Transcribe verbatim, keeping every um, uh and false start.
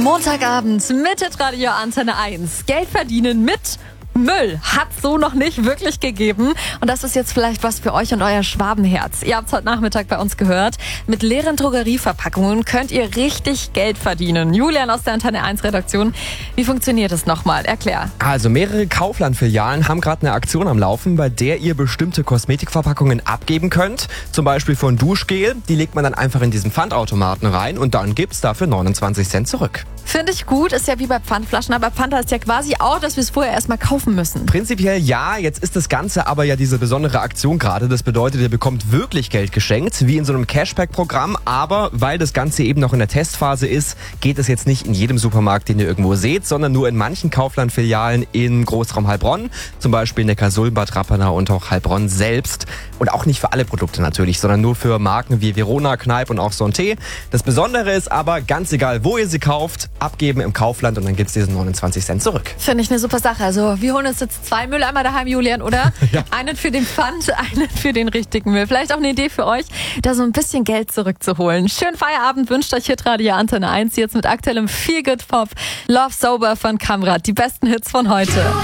Montagabend mit Radio Antenne eins. Geld verdienen mit Müll hat so noch nicht wirklich gegeben. Und das ist jetzt vielleicht was für euch und euer Schwabenherz. Ihr habt es heute Nachmittag bei uns gehört. Mit leeren Drogerieverpackungen könnt ihr richtig Geld verdienen. Julian aus der Antenne eins Redaktion. Wie funktioniert das nochmal? Erklär. Also mehrere Kaufland-Filialen haben gerade eine Aktion am Laufen, bei der ihr bestimmte Kosmetikverpackungen abgeben könnt. Zum Beispiel von Duschgel. Die legt man dann einfach in diesen Pfandautomaten rein und dann gibt's dafür neunundzwanzig Cent zurück. Finde ich gut. Ist ja wie bei Pfandflaschen. Aber Pfand heißt ja quasi auch, dass wir es vorher erstmal kaufen müssen. Prinzipiell ja, jetzt ist das Ganze aber ja diese besondere Aktion gerade. Das bedeutet, ihr bekommt wirklich Geld geschenkt, wie in so einem Cashback-Programm. Aber weil das Ganze eben noch in der Testphase ist, geht es jetzt nicht in jedem Supermarkt, den ihr irgendwo seht, sondern nur in manchen Kaufland-Filialen in Großraum Heilbronn. Zum Beispiel Neckarsulm, Bad Rappenau und auch Heilbronn selbst. Und auch nicht für alle Produkte natürlich, sondern nur für Marken wie Verona, Kneipp und auch Santé. Das Besondere ist aber, ganz egal, wo ihr sie kauft, abgeben im Kaufland und dann gibt's diesen neunundzwanzig Cent zurück. Finde ich eine super Sache. Also wir holen uns jetzt zwei Mülleimer daheim, Julian, oder? Ja. Einen für den Pfand, einen für den richtigen Müll. Vielleicht auch eine Idee für euch, da so ein bisschen Geld zurückzuholen. Schönen Feierabend wünscht euch Hitradio Antenne eins jetzt mit aktuellem Feel Good Pop. Love Sober von Kamrat. Die besten Hits von heute.